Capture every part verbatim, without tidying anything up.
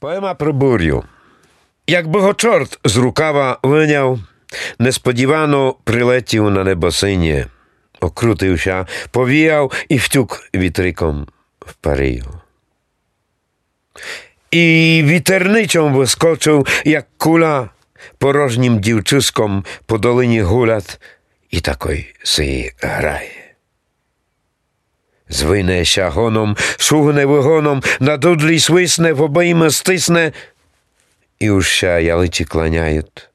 Poema про бурю. Якби го чорт з рукава виняв, несподівано прилетів на небосині, окрутився, повіяв і втюк вітриком в парію. І вітерничом вискочив, як куля, порожнім дівчиськом по долині гулять, і такой си грає. Звине ся гоном, шугне вигоном, на дудлі свисне, в обійми стисне, і уж ся яличі кланяють.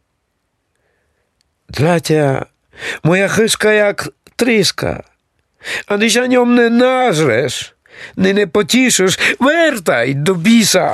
Дратя, моя хишка як тріска, а ти ж ньом не нажреш, не не потішиш, вертай до біса.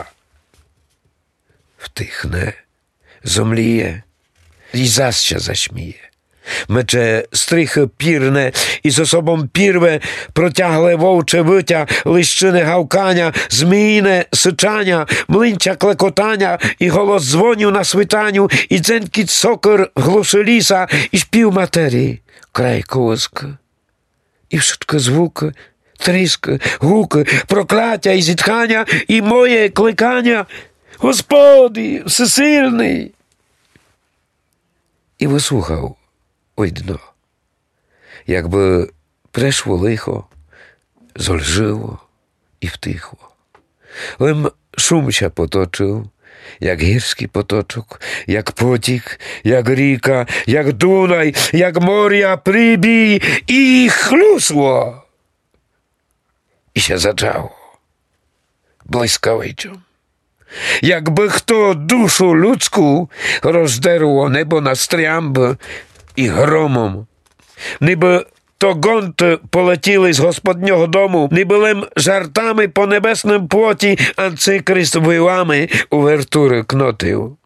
Втихне, зомліє і защо зашміє. Мече стрихи пірне і з особом пірве, протягле вовче виття, лищине гавкання, зміїне сичання, млинча клекотання, і голос дзвонів на свитанню, і дзенькіт сокир глуши ліса, і шпів матерії, край колиски. І všetky звуки, тріски, гуки, прокляття і зітхання, і моє кликання: Господи, всесильний! І вислухав ой дно, якби прийшло лихо, зольжило і втихло. Лим шумся поточив, як гірський поточок, як потік, як ріка, як Дунай, як моря прибій, і хлюсло. І ще зачало блискавичом. Якби хто душу людську роздерло небо на стрямб і громом, ніби то гонти полетіли з господнього дому, ніби лим жартами по небесним плоті антикрист вилами увертури кнотив.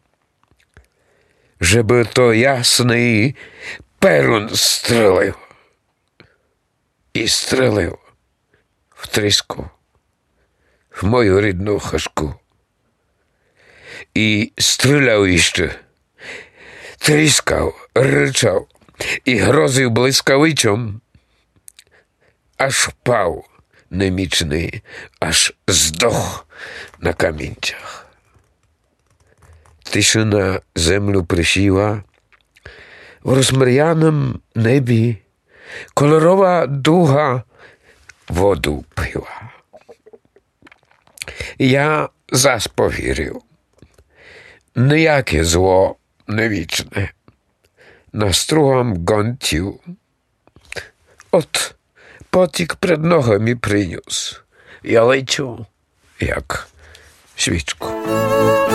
Жеби то ясний перун стрелив. І стрелив в тріску, в мою рідну хашку. І стріляв іще, тріскав, ричав і грозив блискавичом, аж впав немічний, аж здох на камінцях. Тишина землю присіла, в розмріяному небі кольорова дуга воду пила. Я зас повірив, ніяке зло не вічне, на стругам гонтів. От потік пред ногами приніс, я лечу, як свічку.